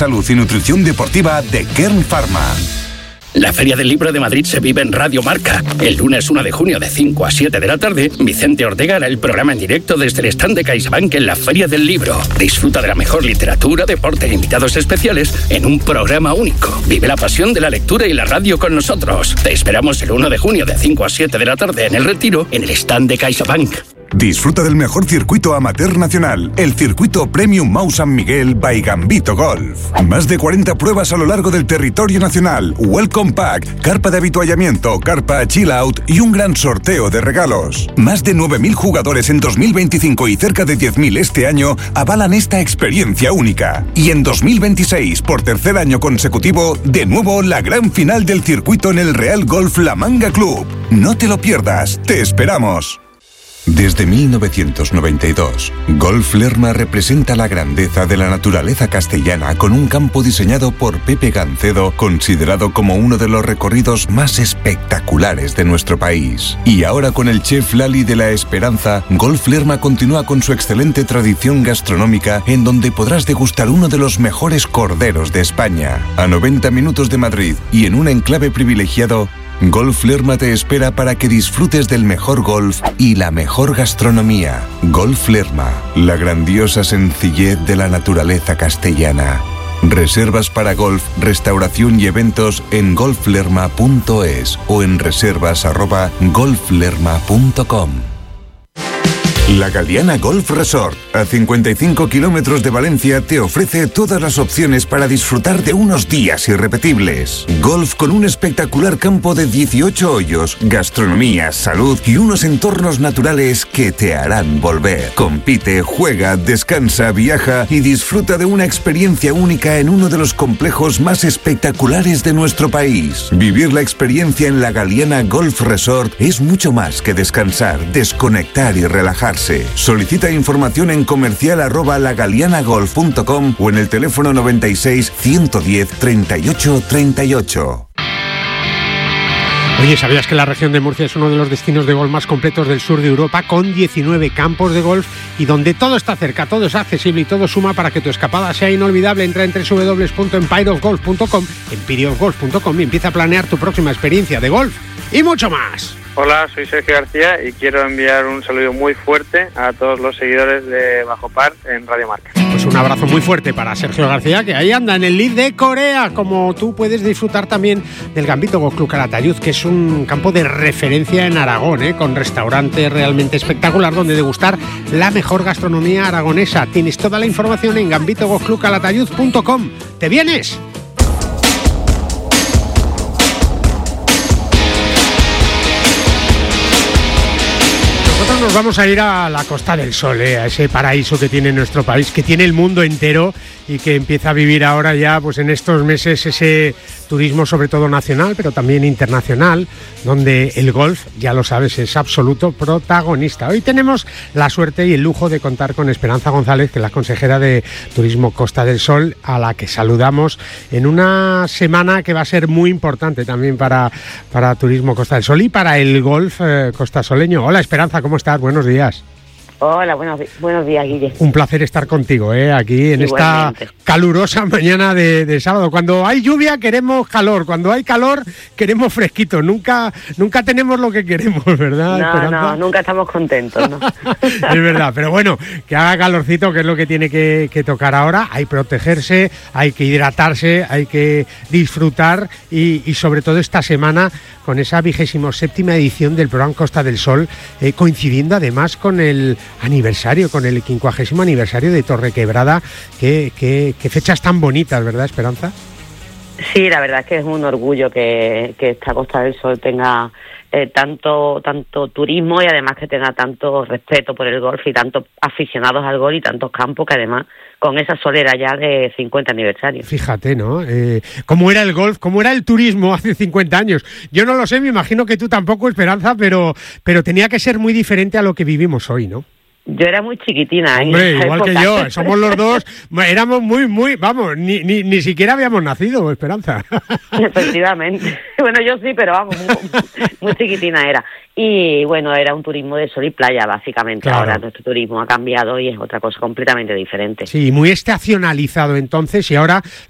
salud y nutrición deportiva de Kern Pharma. La Feria del Libro de Madrid se vive en Radio Marca. El lunes 1 de junio de 5 a 7 de la tarde, Vicente Ortega hará el programa en directo desde el stand de CaixaBank en la Feria del Libro. Disfruta de la mejor literatura, deporte e invitados especiales en un programa único. Vive la pasión de la lectura y la radio con nosotros. Te esperamos el 1 de junio de 5 a 7 de la tarde en El Retiro, en el stand de CaixaBank. Disfruta del mejor circuito amateur nacional, el circuito Premium Mau San Miguel by Gambito Golf. Más de 40 pruebas a lo largo del territorio nacional, Welcome Pack, carpa de habituallamiento, carpa Chill Out y un gran sorteo de regalos. Más de 9.000 jugadores en 2025 y cerca de 10.000 este año avalan esta experiencia única. Y en 2026, por tercer año consecutivo, de nuevo la gran final del circuito en el Real Golf La Manga Club. No te lo pierdas, te esperamos. Desde 1992, Golf Lerma representa la grandeza de la naturaleza castellana con un campo diseñado por Pepe Gancedo, considerado como uno de los recorridos más espectaculares de nuestro país. Y ahora con el chef Lali de la Esperanza, Golf Lerma continúa con su excelente tradición gastronómica en donde podrás degustar uno de los mejores corderos de España. A 90 minutos de Madrid y en un enclave privilegiado, Golf Lerma te espera para que disfrutes del mejor golf y la mejor gastronomía. Golf Lerma, la grandiosa sencillez de la naturaleza castellana. Reservas para golf, restauración y eventos en golflerma.es o en reservas@golflerma.com. La Galiana Golf Resort, a 55 kilómetros de Valencia, te ofrece todas las opciones para disfrutar de unos días irrepetibles. Golf con un espectacular campo de 18 hoyos, gastronomía, salud y unos entornos naturales que te harán volver. Compite, juega, descansa, viaja y disfruta de una experiencia única en uno de los complejos más espectaculares de nuestro país. Vivir la experiencia en la Galiana Golf Resort es mucho más que descansar, desconectar y relajarse. Solicita información en comercial@lagalianagolf.com o en el teléfono 96 110 38 38. Oye, ¿sabías que la región de Murcia es uno de los destinos de golf más completos del sur de Europa, con 19 campos de golf y donde todo está cerca, todo es accesible y todo suma para que tu escapada sea inolvidable? Entra en www.empireofgolf.com y empieza a planear tu próxima experiencia de golf y mucho más. Hola, soy Sergio García y quiero enviar un saludo muy fuerte a todos los seguidores de Bajo Par en Radio Marca. Pues un abrazo muy fuerte para Sergio García, que ahí anda en el lead de Corea. Como tú puedes disfrutar también del Gambito Golf Club Calatayud, que es un campo de referencia en Aragón, con restaurante realmente espectacular donde degustar la mejor gastronomía aragonesa. Tienes toda la información en gambitogolfclubcalatayud.com. ¿Te vienes? Nos vamos a ir a la Costa del Sol, a ese paraíso que tiene nuestro país, que tiene el mundo entero y que empieza a vivir ahora ya, pues en estos meses, ese turismo sobre todo nacional, pero también internacional, donde el golf, ya lo sabes, es absoluto protagonista. Hoy tenemos la suerte y el lujo de contar con Esperanza González, que es la consejera de Turismo Costa del Sol, a la que saludamos en una semana que va a ser muy importante también para Turismo Costa del Sol y para el golf costasoleño. Hola Esperanza, ¿cómo estás? Buenos días. Hola, buenos días, Guille. Un placer estar contigo, aquí en igualmente. Esta calurosa mañana de sábado. Cuando hay lluvia queremos calor, cuando hay calor queremos fresquito. Nunca tenemos lo que queremos, ¿verdad? No, nunca estamos contentos, ¿no? Es verdad, pero bueno, que haga calorcito, que es lo que tiene que tocar ahora. Hay que protegerse, hay que hidratarse, hay que disfrutar y sobre todo esta semana con esa 27ª edición del programa Costa del Sol, coincidiendo además con el aniversario, con el 50º aniversario de Torrequebrada. Qué fechas tan bonitas, ¿verdad, Esperanza? Sí, la verdad es que es un orgullo que esta Costa del Sol tenga tanto turismo y además que tenga tanto respeto por el golf y tantos aficionados al golf y tantos campos que además con esa solera ya de 50 aniversario. Fíjate, ¿no? ¿Cómo era el golf? ¿Cómo era el turismo hace 50 años? Yo no lo sé, me imagino que tú tampoco, Esperanza, pero tenía que ser muy diferente a lo que vivimos hoy, ¿no? Yo era muy chiquitina. Hombre, igual que yo, somos los dos, éramos muy, vamos, ni siquiera habíamos nacido, Esperanza. Efectivamente. Bueno, yo sí, pero vamos, muy chiquitina era. Y bueno, era un turismo de sol y playa, básicamente. Claro. Ahora nuestro turismo ha cambiado y es otra cosa completamente diferente. Sí, muy estacionalizado entonces, y ahora